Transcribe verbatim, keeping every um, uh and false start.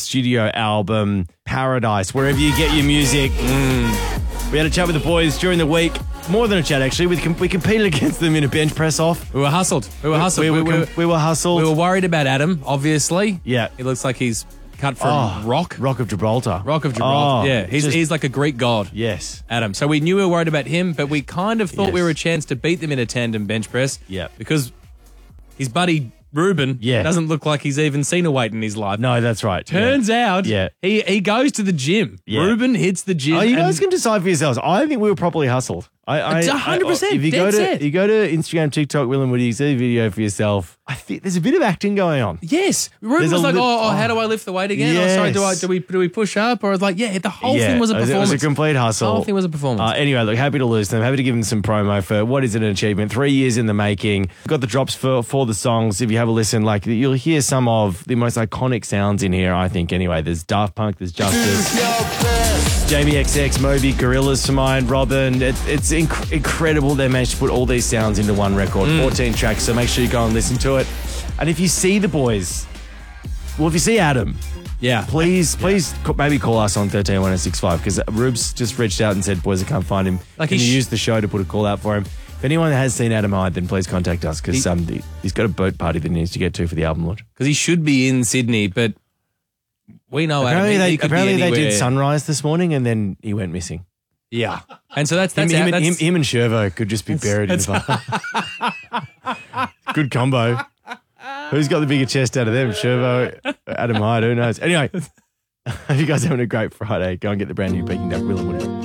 studio album, Paradise, wherever you get your music. Mm. We had a chat with the boys during the week. More than a chat, actually. We, com- we competed against them in a bench press off. We were hustled. We were hustled. We, we, we, we, we were hustled. we were worried about Adam, obviously. Yeah. He looks like he's cut from Oh, rock. Rock of Gibraltar. Rock of Gibraltar. Oh, yeah, he's, just- he's like a Greek god. Yes. Adam. So we knew we were worried about him, but we kind of thought Yes. we were a chance to beat them in a tandem bench press. Yeah. Because his buddy Ruben Yeah. doesn't look like he's even seen a weight in his life. No, that's right. Turns out Yeah. he, he goes to the gym. Yeah. Ruben hits the gym. Oh, you and- guys can decide for yourselves. I think we were properly hustled. I, I, It's I- one hundred percent, If you go dead to set. you go to Instagram, TikTok, Will and Woody, you see a video for yourself. I think there's a bit of acting going on. Yes. Ruben There's was a like, lit- oh, oh, oh. how do I lift the weight again? Oh, sorry, do I Yes. do we do we push up? Or I was like, yeah, the whole yeah, thing was a it was- performance. It was a complete hustle. The whole thing was a performance. Uh, anyway, look, happy to lose them. Happy to give them some promo for what is an achievement. Three years in the making. Got the drops for for the songs. If you have a listen, like you'll hear some of the most iconic sounds in here. I think. Anyway, there's Daft Punk. There's Justice. Jamie X X, Moby, Gorillaz to mind, Robin. It, it's inc- incredible they managed to put all these sounds into one record. Mm. fourteen tracks, so make sure you go and listen to it. And if you see the boys, well, if you see Adam, yeah. please, please ca- maybe call us on thirteen one oh six five because Rubes just reached out and said, boys, I can't find him. Like Can he you sh- use the show to put a call out for him? If anyone has seen Adam Hyde, then please contact us because He- um, the, he's got a boat party that he needs to get to for the album launch. Because he should be in Sydney, but we know Apparently, Adam. He, they, he could apparently be they anywhere. did Sunrise this morning and then he went missing. Yeah. And so that's Him, that's, him, out, and- him, that's him and Shervo could just be buried in the fire. Good combo. Who's got the bigger chest out of them? Shervo, Adam Hyde, who knows? Anyway, hope you guys are having a great Friday. Go and get the brand new Peking Duck Will and Woody.